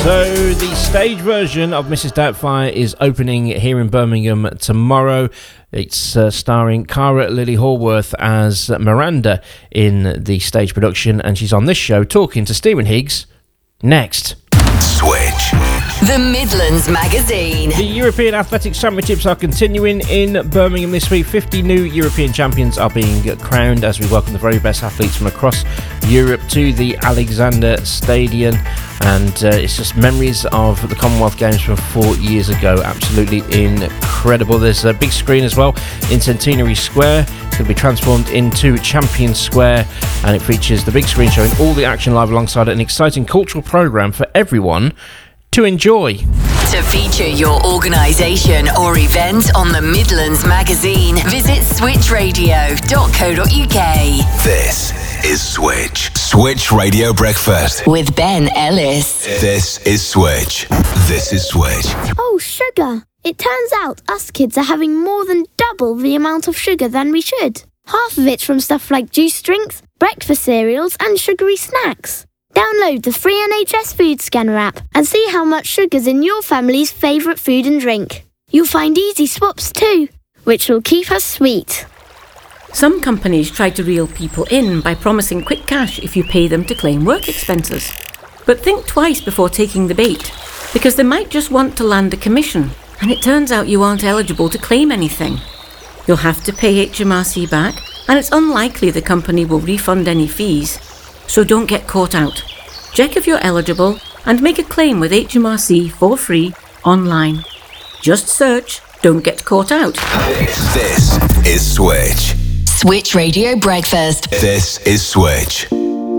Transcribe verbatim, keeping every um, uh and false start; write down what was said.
So the stage version of Missus Doubtfire is opening here in Birmingham tomorrow. It's uh, starring Cara Lily Hallworth as Miranda in the stage production, and she's on this show talking to Stephen Higgs next. Switch. The Midlands Magazine. The European Athletics Championships are continuing in Birmingham this week. fifty new European champions are being crowned as we welcome the very best athletes from across Europe to the Alexander Stadium. And uh, it's just memories of the Commonwealth Games from four years ago. Absolutely incredible. There's a big screen as well in Centenary Square. It's going to be transformed into Champion Square, and it features the big screen showing all the action live alongside an exciting cultural programme for everyone to enjoy. To feature your organisation or event on the Midlands Magazine, visit switch radio dot co dot uk. This is Switch. Switch Radio Breakfast. With Ben Ellis. This is Switch. This is Switch. Oh, sugar. It turns out us kids are having more than double the amount of sugar than we should. Half of it's from stuff like juice drinks, breakfast cereals and sugary snacks. Download the free N H S Food Scanner app and see how much sugar's in your family's favourite food and drink. You'll find easy swaps too, which will keep us sweet. Some companies try to reel people in by promising quick cash if you pay them to claim work expenses. But think twice before taking the bait, because they might just want to land a commission, and it turns out you aren't eligible to claim anything. You'll have to pay H M R C back, and it's unlikely the company will refund any fees. So don't get caught out. Check if you're eligible and make a claim with H M R C for free online. Just search Don't Get Caught Out. This is Switch. Switch Radio Breakfast. This is Switch.